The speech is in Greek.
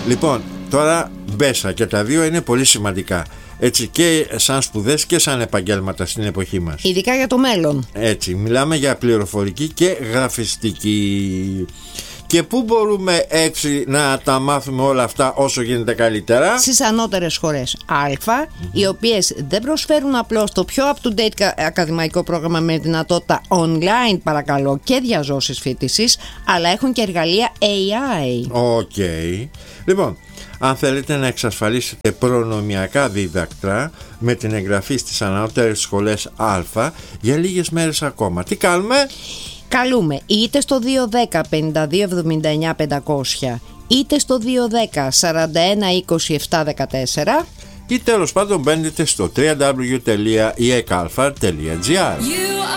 Λοιπόν, τώρα μπέσα και τα δύο είναι πολύ σημαντικά. Έτσι, και σαν σπουδές και σαν επαγγέλματα στην εποχή μας. Ειδικά για το μέλλον. Έτσι, μιλάμε για πληροφορική και γραφιστική. Και πού μπορούμε έτσι να τα μάθουμε όλα αυτά όσο γίνεται καλύτερα? Στις ανώτερες σχολές οι οποίες δεν προσφέρουν απλώς το πιο up-to-date ακαδημαϊκό πρόγραμμα με δυνατότητα online, παρακαλώ, και διαζώσεις φοιτησής, αλλά έχουν και εργαλεία AI. Οκ. Λοιπόν, αν θέλετε να εξασφαλίσετε προνομιακά δίδακτρα με την εγγραφή στις ανώτερες σχολές Α για λίγες μέρες ακόμα, τι κάνουμε? Καλούμε είτε στο 210 52 79 500 είτε στο 210 41 27 14 ή τέλος πάντων μπαίνετε στο www.eekalfa.gr.